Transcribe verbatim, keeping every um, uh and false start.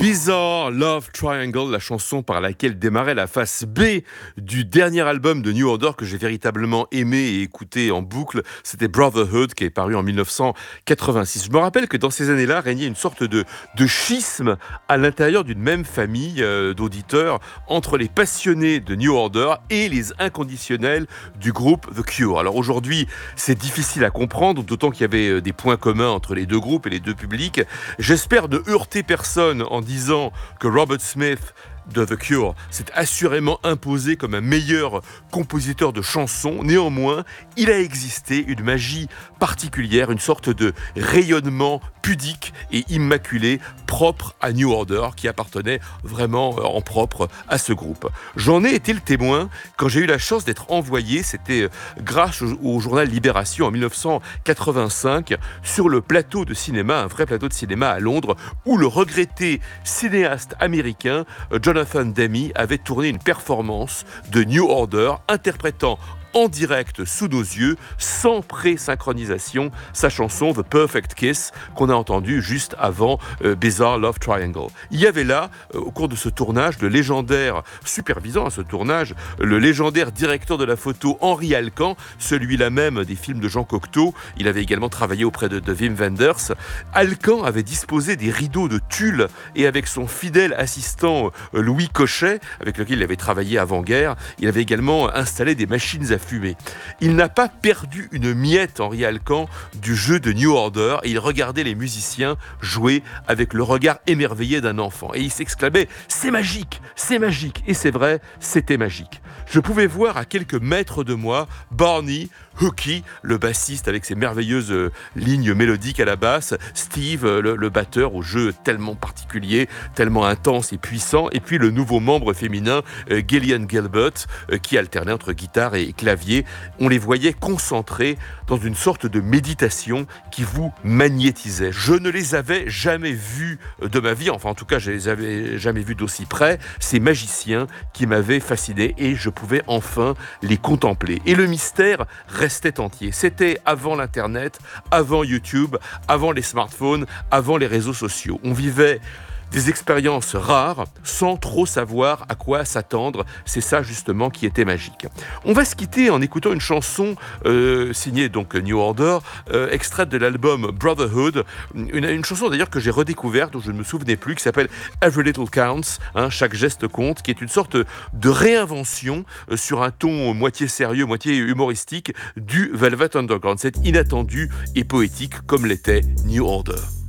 Bizarre Love Triangle, la chanson par laquelle démarrait la face B du dernier album de New Order que j'ai véritablement aimé et écouté en boucle, c'était Brotherhood qui est paru en dix-neuf cent quatre-vingt-six. Je me rappelle que dans ces années-là régnait une sorte de, de schisme à l'intérieur d'une même famille euh, d'auditeurs entre les passionnés de New Order et les inconditionnels du groupe The Cure. Alors aujourd'hui, c'est difficile à comprendre, d'autant qu'il y avait des points communs entre les deux groupes et les deux publics. J'espère ne heurter personne en disant que Robert Smith de The Cure s'est assurément imposé comme un meilleur compositeur de chansons. Néanmoins, il a existé une magie particulière, une sorte de rayonnement pudique et immaculé propre à New Order qui appartenait vraiment en propre à ce groupe. J'en ai été le témoin quand j'ai eu la chance d'être envoyé, c'était grâce au journal Libération en dix-neuf cent quatre-vingt-cinq, sur le plateau de cinéma, un vrai plateau de cinéma à Londres, où le regretté cinéaste américain Jonathan Demme avait tourné une performance de New Order interprétant en direct sous nos yeux, sans pré-synchronisation, sa chanson The Perfect Kiss qu'on a entendue juste avant euh, Bizarre Love Triangle. Il y avait là, euh, au cours de ce tournage, le légendaire, supervisant à ce tournage, le légendaire directeur de la photo Henri Alcan, celui-là même des films de Jean Cocteau. Il avait également travaillé auprès de, de Wim Wenders. Alcan avait disposé des rideaux de tulle et avec son fidèle assistant euh, Louis Cochet, avec lequel il avait travaillé avant-guerre, il avait également installé des machines à fumer. Il n'a pas perdu une miette, Henri Alcan, du jeu de New Order et il regardait les musiciens jouer avec le regard émerveillé d'un enfant. Et il s'exclamait « C'est magique, c'est magique !» Et c'est vrai, c'était magique. Je pouvais voir à quelques mètres de moi Barney, Hooky, le bassiste avec ses merveilleuses euh, lignes mélodiques à la basse, Steve, euh, le, le batteur au jeu tellement particulier, tellement intense et puissant, et puis le nouveau membre féminin, euh, Gillian Gilbert, euh, qui alternait entre guitare et clavier. On les voyait concentrés dans une sorte de méditation qui vous magnétisait. Je ne les avais jamais vus de ma vie, enfin en tout cas je les avais jamais vus d'aussi près, ces magiciens qui m'avaient fasciné et je pouvais enfin les contempler. Et le mystère restait entier. C'était avant l'Internet, avant YouTube, avant les smartphones, avant les réseaux sociaux. On vivait des expériences rares, sans trop savoir à quoi s'attendre. C'est ça justement qui était magique. On va se quitter en écoutant une chanson euh, signée donc New Order, euh, extraite de l'album Brotherhood, une, une chanson d'ailleurs que j'ai redécouverte, dont je ne me souvenais plus, qui s'appelle Every Little Counts, hein, chaque geste compte, qui est une sorte de réinvention euh, sur un ton moitié sérieux, moitié humoristique du Velvet Underground. C'est inattendu et poétique comme l'était New Order.